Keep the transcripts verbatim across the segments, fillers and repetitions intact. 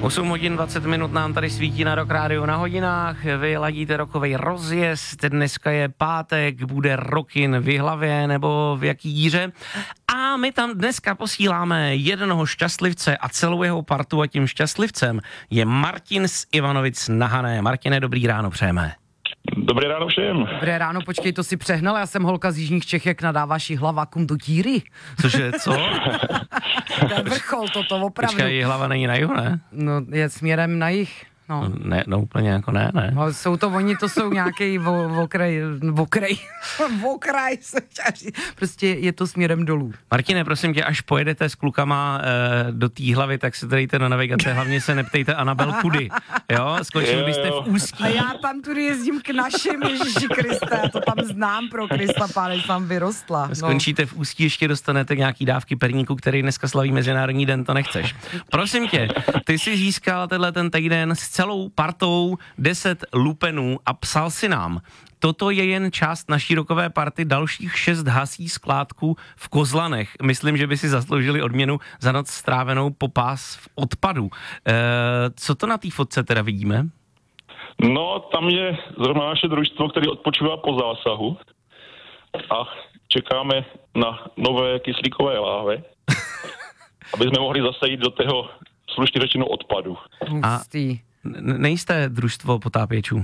osm hodin dvacet minut nám tady svítí na Rock Rádiu na hodinách, vy ladíte rokovej rozjezd, dneska je pátek, bude Rockin v Jihlavě nebo v jaký jíře a my tam dneska posíláme jednoho šťastlivce a celou jeho partu a tím šťastlivcem je Martin z Ivanovic na Hané. Martine, dobrý ráno přejeme. Dobré ráno všem. Dobré ráno, počkej, to si přehnal, já jsem holka z jižních Čech, jak nadáváš Jihlavákům do tíry. Cože, co? To je vrchol toto, opravdu. Počkej, Jihlava není na jihu, ne? No, je směrem na jih. No. No, ne, no úplně jako ne, ne. No, jsou to oni, to jsou nějaký okraj, okraj, okraj, prostě je to směrem dolů. Martine, prosím tě, až pojedete s klukama e, do té hlavy, tak se dejte na navigace, hlavně se neptejte Anabel kudy, jo? Skočili byste v Ústí. A já tam tudy jezdím k našim, Ježiši Kriste, já to tam znám pro Krista, páne, tam vyrostla. No. Skončíte v Ústí, ještě dostanete nějaký dávky perníku, který dneska slaví Mezinárodní den, to nechceš. Prosím tě, ty jsi získal tenhle ten týden s celou partou deset lupenů a psal si nám, toto je jen část naší rokové party, dalších šest hasí skládku v Kozlanech. Myslím, že by si zasloužili odměnu za noc strávenou po pás v odpadu. E, co to na té fotce teda vidíme? No, tam je zrovna naše družstvo, které odpočívá po zásahu a čekáme na nové kyslíkové láhve, aby jsme mohli zase jít do toho slušně řečeno odpadu. A nejste družstvo potápěčů?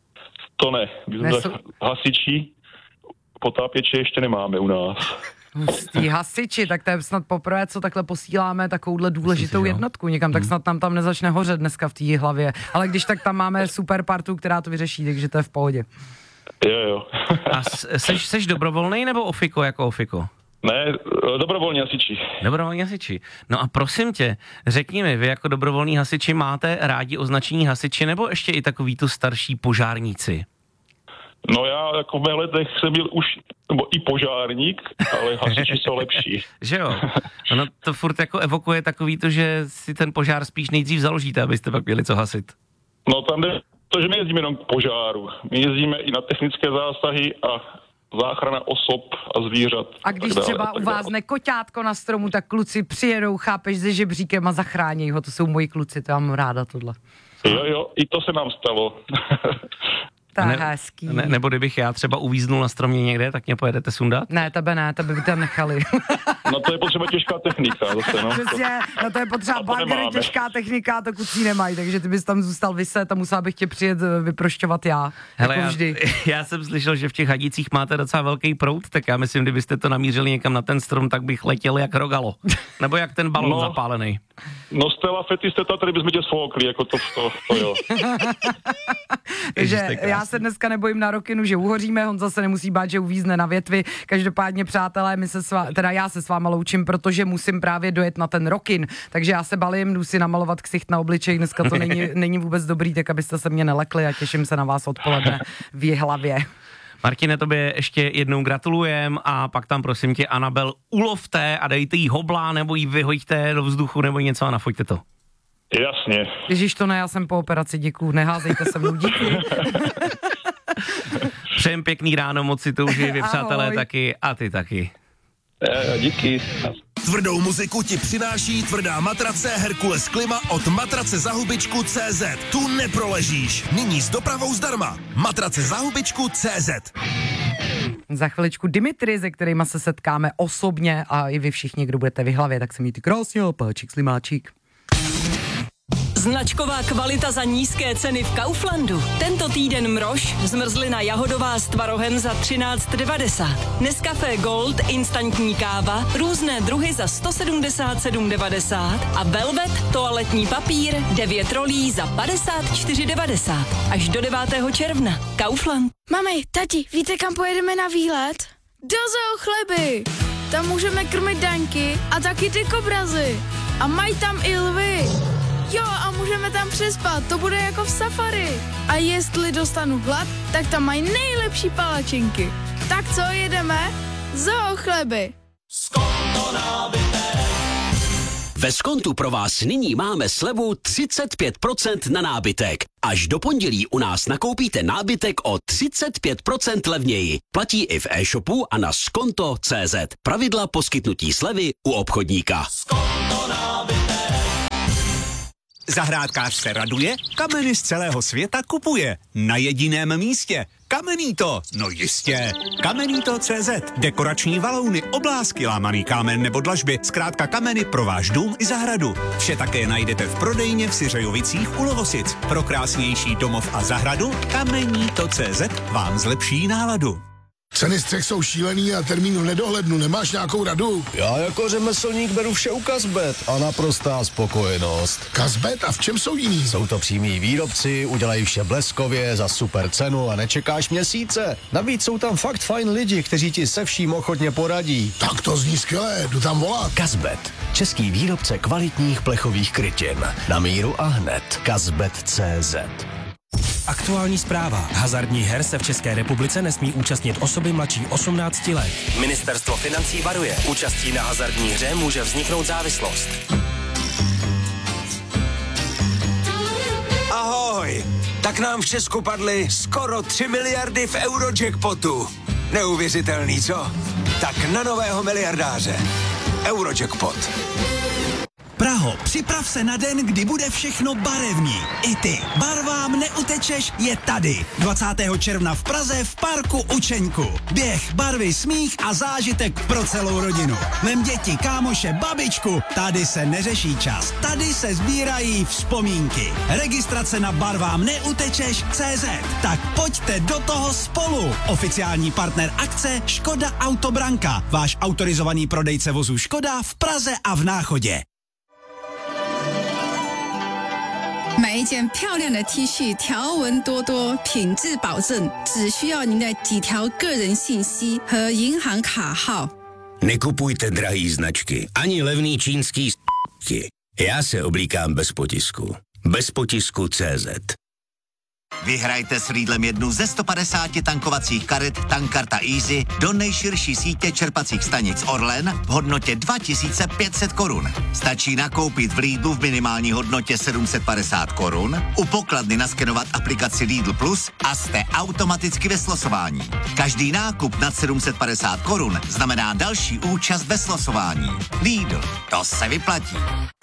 To ne. My jsme Nesu... hasiči, potápěče ještě nemáme u nás. Hustý hasiči, tak to je snad poprvé, co takhle posíláme takovouhle důležitou si, jednotku někam, tak snad nám tam nezačne hořet dneska v té Jihlavě. Ale když tak tam máme super partu, která to vyřeší, takže to je v pohodě. Jo, jo. A seš, seš dobrovolnej nebo ofiko jako ofiko? Ne, dobrovolní hasiči. Dobrovolní hasiči. No a prosím tě, řekni mi, vy jako dobrovolní hasiči máte rádi označení hasiči nebo ještě i takový tu starší požárníci? No já jako v mých letech jsem byl už, nebo i požárník, ale hasiči jsou lepší. Že jo? Ono to furt jako evokuje takový to, že si ten požár spíš nejdřív založíte, abyste pak měli co hasit. No tam jde to, že my jezdíme jenom k požáru. My jezdíme i na technické zásahy a záchrana osob a zvířat. A když dále, třeba uvázne koťátko na stromu, tak kluci přijedou, chápeš, se žebříkem a zachrání ho. To jsou moji kluci, to já mám ráda tohle. Jo, jo, i to se nám stalo. To je ne, hezký. Ne, nebo kdybych já třeba uvíznul na stromě někde, tak mě pojedete sundat? Ne, tebe ne, tebe by tam nechali. No to je potřeba těžká technika zase, no. Přesně, no to je potřeba bagry, těžká technika, to kucí nemají, takže ty bys tam zůstal vyset a musela bych tě přijet vyprošťovat já. Hele, jako já, vždy. Já jsem slyšel, že v těch hadících máte docela velký proud, tak já myslím, kdybyste to namířili někam na ten strom, tak bych letěl jak rogalo. Nebo jak ten balon no, zapálený. No Stella Fetisteta, tady bychom tě sfoukli, jako to, to, to jo. Takže já se dneska nebojím na Rockinu, že uhoříme, Honza se nemusí bát, že uvízne na větvi. Každopádně, přátelé, my se svá, teda já se s váma loučím, protože musím právě dojet na ten Rockin, takže já se balím, jdu si namalovat ksicht na obličej, dneska to není, není vůbec dobrý, tak abyste se mě nelekli a těším se na vás odpoledne v Jihlavě. Martine, tobě ještě jednou gratulujem a pak tam prosím tě Anabel ulovte a dejte jí hobla nebo jí vyhoďte do vzduchu nebo něco a nafoďte to. Jasně. Ježíš, to ne, já jsem po operaci, děkuju, neházejte se mnou, díky. Přejem pěkný ráno, moc si to užij, vy přátelé taky a ty taky. E, díky. Tvrdou muziku ti přináší tvrdá matrace Herkules Klima od matrace za hubičku tečka cé zet. Tu neproležíš. Nyní s dopravou zdarma. Matrace za hubičku tečka cé zet. Za chviličku Dimitri, se kterýma se setkáme osobně a i vy všichni, kdo budete v Jihlavě, tak se mějte krásně, páčik, slimáčik. Značková kvalita za nízké ceny v Kauflandu. Tento týden mrož, zmrzlina jahodová s tvarohem za třináct devadesát. Nescafé Gold, instantní káva, různé druhy za sto sedmdesát sedm devadesát a Velvet, toaletní papír, devět rolí za padesát čtyři devadesát. Až do devátého června. Kaufland. Mami, tati, víte, kam pojedeme na výlet? Do Zoo Chleby. Tam můžeme krmit daňky a taky ty kobrazy. A mají tam i lvy. Jo, a můžeme tam přespat, to bude jako v safari. A jestli dostanu hlad, tak tam mají nejlepší palačinky. Tak co, jedeme? Zoo Chleby. Skonto nábité. Ve Skontu pro vás nyní máme slevu třicet pět procent na nábytek. Až do pondělí u nás nakoupíte nábytek o třicet pět procent levněji. Platí i v e-shopu a na skonto tečka cé zet. Pravidla poskytnutí slevy u obchodníka. Skonto nábytek. Zahrádkář se raduje, kameny z celého světa kupuje. Na jediném místě. Kamenito, no jistě. Kamenito tečka cé zet. Dekorační valouny, oblásky, lámaný kámen nebo dlažby. Zkrátka kameny pro váš dům i zahradu. Vše také najdete v prodejně v Syřejovicích u Lovosic. Pro krásnější domov a zahradu Kamenito tečka cé zet vám zlepší náladu. Ceny střech jsou šílený a termínu nedohlednu. Nemáš nějakou radu? Já jako řemeslník beru vše u Kazbet a naprostá spokojenost. Kazbet? A v čem jsou jiný? Jsou to přímí výrobci, udělají vše bleskově, za super cenu a nečekáš měsíce. Navíc jsou tam fakt fajn lidi, kteří ti se vším ochotně poradí. Tak to zní skvělé, jdu tam volat. Kazbet, český výrobce kvalitních plechových krytin. Na míru a hned. Kazbet tečka cé zet. Aktuální zpráva. Hazardních her se v České republice nesmí účastnit osoby mladší osmnácti let. Ministerstvo financí varuje. Účastí na hazardní hře může vzniknout závislost. Ahoj! Tak nám v Česku padly skoro tři miliardy v Eurojackpotu. Neuvěřitelný, co? Tak na nového miliardáře. Eurojackpot. Praho, připrav se na den, kdy bude všechno barevný. I ty. Barvám neutečeš je tady. dvacátého června v Praze v parku Učeňku. Běh, barvy, smích a zážitek pro celou rodinu. Vem děti, kámoše, babičku. Tady se neřeší čas. Tady se sbírají vzpomínky. Registrace na barvám neutečeš tečka cé zet. Tak pojďte do toho spolu. Oficiální partner akce Škoda Autobranka. Váš autorizovaný prodejce vozů Škoda v Praze a v Náchodě. 买一件漂亮的 T 恤，条纹多多，品质保证，只需要您的几条个人信息和银行卡号。 Nekupujte drahý značky, ani levný čínský s***ky. Já se oblíkám bez potisku. Bez potisku tečka cé zet. Vyhrajte s Lidlem jednu ze sto padesáti tankovacích karet Tankarta Easy do nejširší sítě čerpacích stanic Orlen v hodnotě dva tisíce pět set korun. Stačí nakoupit v Lidlu v minimální hodnotě sedm set padesát korun, u pokladny naskenovat aplikaci Lidl Plus a jste automaticky ve slosování. Každý nákup nad sedm set padesát korun znamená další účast ve slosování. Lidl, to se vyplatí.